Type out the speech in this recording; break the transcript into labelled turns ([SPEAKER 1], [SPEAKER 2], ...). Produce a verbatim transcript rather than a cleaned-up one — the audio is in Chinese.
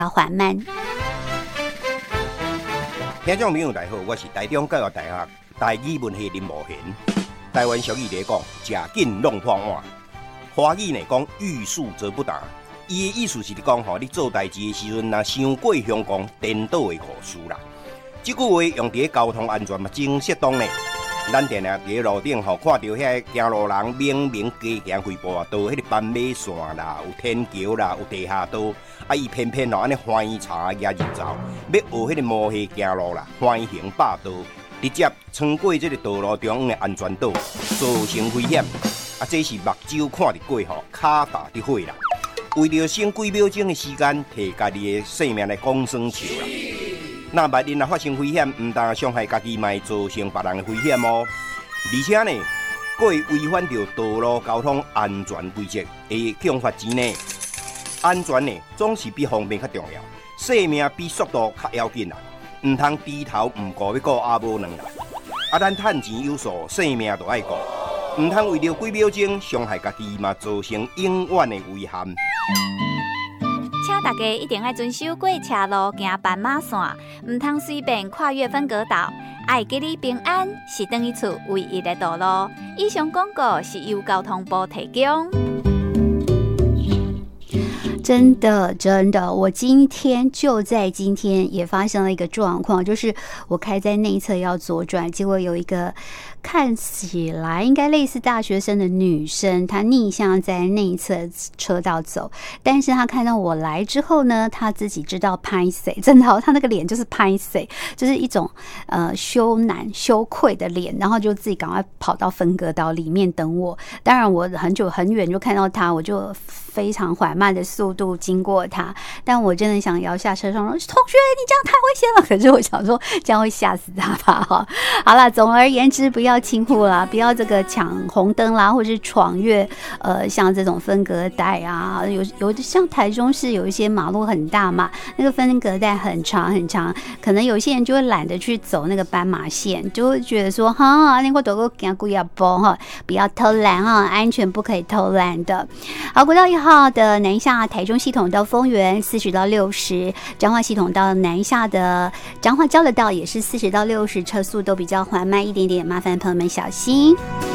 [SPEAKER 1] 缓慢。
[SPEAKER 2] 听众朋友大家好，我是台中教育大学台语文系林茂贤。台湾俗语来讲，食紧弄破碗。华语呢讲欲速则不达，伊的意思是讲吼，你做代志的时阵，若伤过香港，颠倒会误事啦。这句话用伫交通安全嘛，真适当呢。咱定定伫路顶吼，看到遐行路人明明加行开步道，迄个斑马线啦，有天桥啦，有地下道，啊，伊偏偏吼安尼欢喜查举日走，要学迄个摩西行路啦，欢行霸道，直接穿过这个道路中央的安全岛，造成危险。啊，这是目睭看得过吼，脚踏得火啦。为着省几秒钟的时间，摕家己的性命来讲算笑啦。那万一若发生危险，唔但伤害家己，嘛会造成别人的危险哦。而且呢，佫会违反着道路交通安全规则，会奖罚钱呢。安全呢，总是比方便较重要，性命比速度较要紧啦。唔通低头唔顾要顾阿无两啦。啊，咱趁钱有数，性命就爱顾，唔通为着几秒钟伤害家己，嘛造成永远的遗憾。
[SPEAKER 1] 请大家一定要遵守过车路、行斑马线，唔通随便跨越分隔岛。爱给你平安是等于厝唯一的道路。以上广告是由交通部提供。真的，真的，我今天就在今天也发生了一个状况，就是我开在内侧要左转，结果有一个看起来应该类似大学生的女生，她逆向在内侧车道走，但是她看到我来之后呢，她自己知道拍谁，真的，她那个脸就是拍谁，就是一种呃羞赧羞愧的脸，然后就自己赶快跑到分隔岛里面等我。当然我很久很远就看到她，我就非常缓慢的速度经过她，但我真的想摇下车窗说：“同学，你这样太危险了。”可是我想说，这样会吓死她吧？哈，好了，总而言之，不要轻忽啦，不要这个抢红灯啦，或是闯越呃像这种分隔带啊，有有的像台中市有一些马路很大嘛，那个分隔带很长很长，可能有些人就会懒得去走那个斑马线，就会觉得说哈，那我走过给故意要包哈，不要偷懒哈，安全不可以偷懒的。好，国道一号的南下台中系统到丰原四十到六十，彰化系统到南下的彰化交流道也是四十到六十，车速都比较缓慢一点点，麻烦朋友们小心。